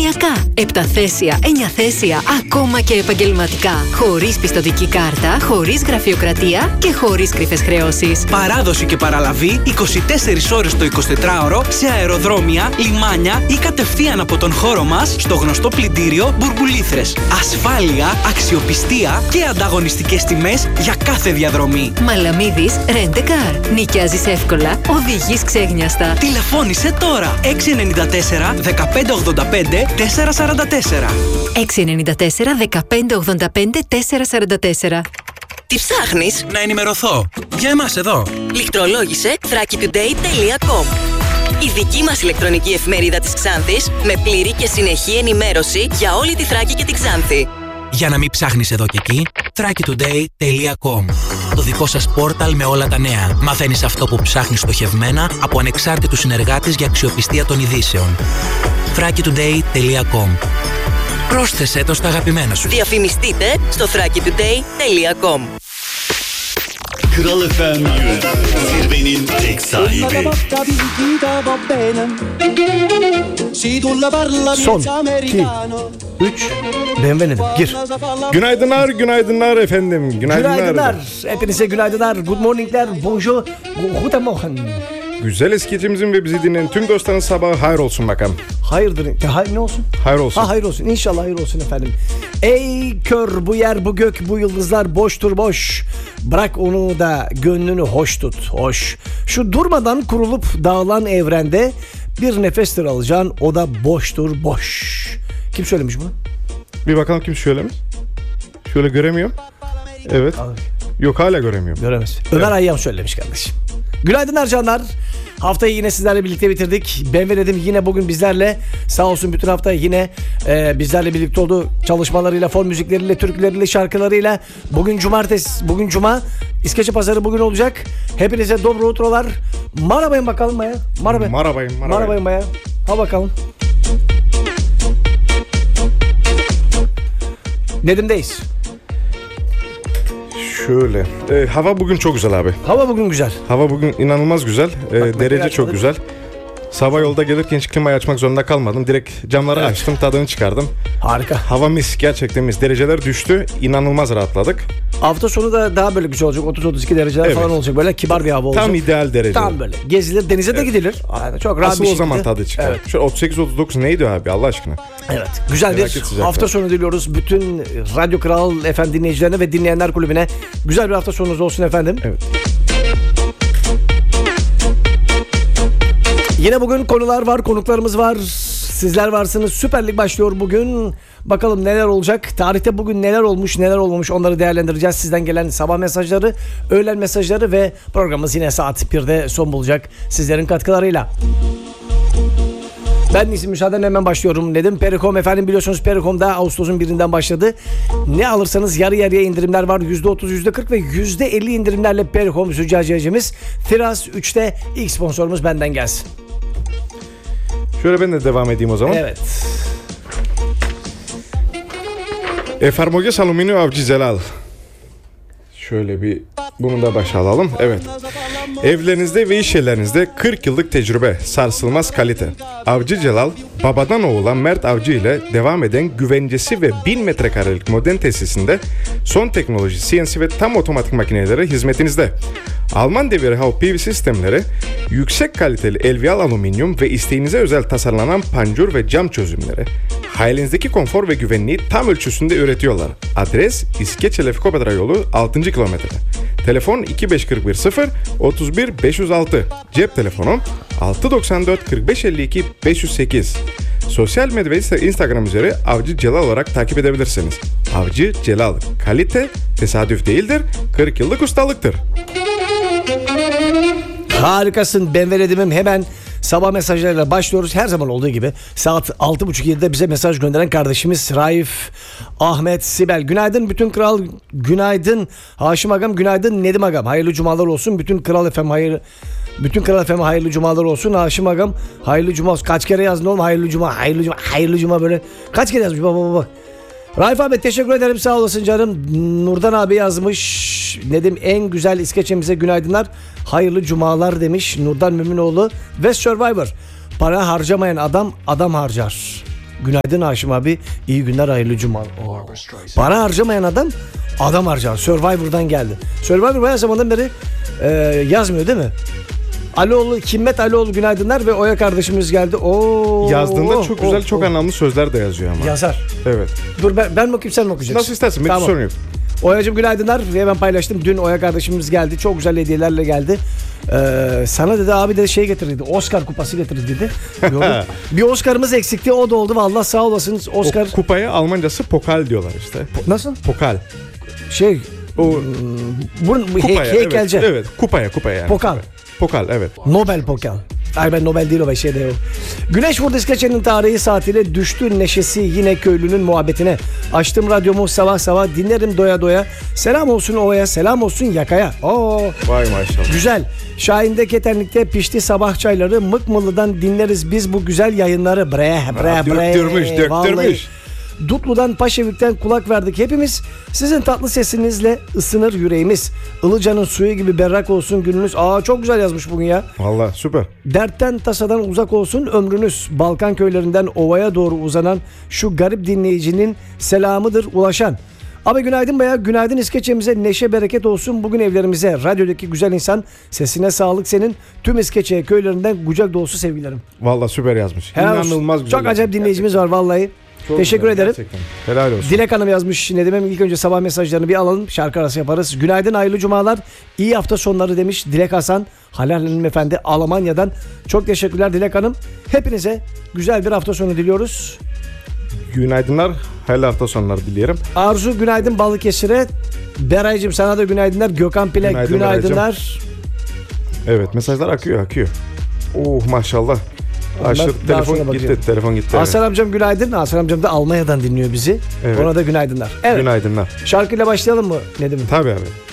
οικογενειακά, 7 θέσια, 9 θέσια, ακόμα και επαγγελματικά. Χωρίς πιστωτική κάρτα, χωρίς γραφειοκρατία και χωρίς κρυφές χρεώσεις. Παράδοση και παραλαβή 24 ώρες το 24ωρο σε αεροδρόμια, λιμάνια ή κατευθείαν από τον χώρο μας στο γνωστό πλυντήριο Μπουρμπουλήθρες. Ασφάλεια, αξιοπιστία και ανταγωνιστικές τιμές για κάθε διαδρομή. Μαλαμίδης Rent-A-Car. Νοικιάζεις εύκολα, οδηγείς ξέγνιαστα. Τηλεφώνησε τώρα 694 1585 444. 694 1585 444. Τι ψάχνεις? Να ενημερωθώ. Για εμάς εδώ. Λιχτρολόγησε thrakitoday.com. Η δική μας ηλεκτρονική εφημερίδα της Ξάνθης με πλήρη και συνεχή ενημέρωση για όλη τη Θράκη και την Ξάνθη. Για να μην ψάχνεις εδώ και εκεί, thrakitoday.com. Το δικό σας πόρταλ με όλα τα νέα. Μαθαίνεις αυτό που ψάχνεις στοχευμένα από ανεξάρτητους συνεργάτες για αξιοπιστία των ειδήσεων. thrakitoday.com. Πρόσθεσέ το στα αγαπημένα σου. Διαφημιστείτε στο thrakitoday.com. Kral FM zirvenin tek sahibi. Son 2 3 Benvenuto. Gir. Günaydınlar efendim. Günaydınlar. Hepinize günaydınlar. Good morningler. Bonjour. Guten Morgen. Güzel eskicimizin ve bizi dinleyen tüm dostların sabahı hayır olsun bakalım. Hayırdır? Ne olsun? Hayır olsun. Hayır olsun. İnşallah hayır olsun efendim. Ey kör bu yer bu gök bu yıldızlar boştur boş. Bırak onu da gönlünü hoş tut. Hoş. Şu durmadan kurulup dağılan evrende bir nefestir alacaksın. O da boştur boş. Kim söylemiş bunu? Bir bakalım kim söylemiş. Şöyle göremiyorum. Evet. Yok hala göremiyorum. Göremez. Ömer Ayyam söylemiş kardeşim. Günaydın canlar. Haftayı yine sizlerle birlikte bitirdik. Ben ve Nedim yine bugün bizlerle. Sağ olsun bütün hafta yine bizlerle birlikte oldu. Çalışmalarıyla, fon müzikleriyle, türküleriyle, şarkılarıyla. Bugün cumartesi, bugün cuma. İskeçe pazarı bugün olacak. Hepinize dobro utrolar. Marabayın bakalım Maya. Marabayın Maya. Ha bakalım. Nedim'deyiz. Şöyle. Hava bugün çok güzel abi. Hava bugün güzel. Hava bugün inanılmaz güzel. Derece çok güzel. Sabah yolda gelirken hiç klimayı açmak zorunda kalmadım. Direkt camları açtım, tadını çıkardım. Harika. Hava mis, gerçekten mis. Dereceler düştü. İnanılmaz rahatladık. Hafta sonu da daha böyle güzel olacak. 30-32 dereceler falan olacak. Böyle kibar bir hava olacak. Tam ideal derece. Tam böyle. Gezilir, denize de gidilir. Yani çok rahat asıl bir o şekilde. zaman tadı çıkar. Evet. Şöyle 38-39 neydi abi Allah aşkına? Evet. Güzel bir hafta sonu diliyoruz. Bütün Radyo Kral FM dinleyicilerine ve dinleyenler kulübüne güzel bir hafta sonunuz olsun efendim. Evet. Yine bugün konular var, konuklarımız var. Sizler varsınız. Süper Lig başlıyor bugün. Bakalım neler olacak. Tarihte bugün neler olmuş, neler olmamış onları değerlendireceğiz. Sizden gelen sabah mesajları, öğlen mesajları ve programımız yine saat 1'de son bulacak sizlerin katkılarıyla. Ben isim müsaadenle hemen başlıyorum dedim. Perikom efendim biliyorsunuz Perikom'da Ağustos'un 1'inden başladı. Ne alırsanız yarı yarıya indirimler var. %30, %40 ve %50 indirimlerle Perikom züccaciyecimiz. Firas 3'te ilk sponsorumuz benden gelsin. Şöyle ben de devam edeyim o zaman. Evet. Efharmoges Alüminyum Avcı Celal. Şöyle bir bunu da başa alalım. Evet. Evlerinizde ve iş yerlerinizde 40 yıllık tecrübe, sarsılmaz kalite. Avcı Celal, babadan oğula Mert Avcı ile devam eden güvencesi ve 1000 metrekarelik modern tesisinde son teknoloji CNC ve tam otomatik makineleri hizmetinizde. Alman deviri HAU PV sistemleri, yüksek kaliteli elviyal alüminyum ve isteğinize özel tasarlanan panjur ve cam çözümleri. Hayalinizdeki konfor ve güvenliği tam ölçüsünde üretiyorlar. Adres İskeçe Lefkopetra yolu 6. kilometre. Telefon 2541 0 31 506. Cep telefonu 694 45 52 508. Sosyal medya ve Instagram üzeri Avcı Celal olarak takip edebilirsiniz. Avcı Celal, kalite tesadüf değildir, 40 yıllık ustalıktır. Harikasın ben ve Nedim'im hemen sabah mesajlarıyla başlıyoruz. Her zaman olduğu gibi saat 6.30-7'de bize mesaj gönderen kardeşimiz Raif, Ahmet, Sibel. Günaydın bütün kral, günaydın Haşim Agam, günaydın Nedim Agam. Hayırlı cumalar olsun. Bütün Kral FM hayırlı cumalar olsun. Haşim Agam hayırlı cuma olsun. Kaç kere yazdın oğlum hayırlı cuma böyle. Kaç kere yazmış baba. Raif abi teşekkür ederim sağ olasın canım. Nurdan abi yazmış. Nedim en güzel İskeçe'mize günaydınlar. Hayırlı cumalar demiş Nurdan Müminoğlu. Ve Survivor. Para harcamayan adam harcar. Günaydın Haşim abi. İyi günler, hayırlı cuma. Para harcamayan adam harcar. Survivor'dan geldi. Survivor bayağı zamandan beri yazmıyor değil mi? Aloğlu, Himmet Aloğlu günaydınlar ve Oya kardeşimiz geldi. Yazdığında çok güzel, çok anlamlı sözler de yazıyor ama. Yazar. Evet. Dur ben mi okuyayım, sen mi okuyacaksın? Nasıl istersin? Benim sorun yok. Oya'cığım günaydınlar ve ben paylaştım. Dün Oya kardeşimiz geldi. Çok güzel hediyelerle geldi. Sana dedi abi de şey getirirdi. Oscar kupası getirir dedi. Bir Oscar'ımız eksikti. O da oldu. Vallahi sağ olasınız. Oscar. O kupaya Almancası pokal diyorlar işte. Nasıl? Pokal. Bu Kupaya, heykelci. Evet, kupaya yani. Pokal. Pokal, evet. Nobel pokal. Ay ben Nobel değil o be şeyde o. Güneş vurdu İskeçe'nin tarihi saatiyle düştü neşesi yine köylünün muhabbetine. Açtım radyomu sabah sabah dinlerim doya doya. Selam olsun Ova'ya, selam olsun Yaka'ya. Vay maşallah. Güzel. Şahin'de Ketenlik'te pişti sabah çayları. Mıkmılı'dan dinleriz biz bu güzel yayınları. Bre. Döktürmüş. Vallahi. Dutlu'dan Paşavik'ten kulak verdik hepimiz. Sizin tatlı sesinizle ısınır yüreğimiz. Ilıca'nın suyu gibi berrak olsun gününüz. Çok güzel yazmış bugün ya. Vallahi süper. Dertten tasadan uzak olsun ömrünüz. Balkan köylerinden ovaya doğru uzanan şu garip dinleyicinin selamıdır ulaşan. Abi günaydın baya, günaydın İskeçe'mize neşe bereket olsun bugün evlerimize. Radyodaki güzel insan, sesine sağlık senin. Tüm İskeçe köylerinden kucak dolusu sevgilerim. Vallahi süper yazmış. İnanılmaz güzel. Çok acayip dinleyicimiz var vallahi. Çok teşekkür güzel, ederim. gerçekten. Helal olsun. Dilek Hanım yazmış. Nedim'im ilk önce sabah mesajlarını bir alalım. Şarkı arası yaparız. Günaydın, hayırlı cumalar. İyi hafta sonları demiş Dilek Hasan. Halal hanımefendi Almanya'dan. Çok teşekkürler Dilek Hanım. Hepinize güzel bir hafta sonu diliyoruz. Günaydınlar. Hayırlı hafta sonları dilerim. Arzu günaydın Balıkesir'e. Beraycığım sana da günaydınlar. Gökhan Pilek günaydınlar. Evet, mesajlar akıyor. Maşallah. Telefon gitti. Hasan amcam günaydın. Hasan amcam da Almanya'dan dinliyor bizi. Evet. Ona da günaydınlar. Evet. Günaydınlar. Şarkıyla başlayalım mı Nedim'im? Tabii abi.